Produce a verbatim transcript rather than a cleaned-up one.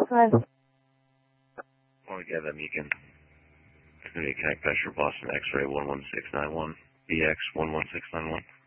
Hi. Oh, yeah, that Meekin. It's going to be Connect Pressure Boston X-ray one one six nine one, B X one one six nine one.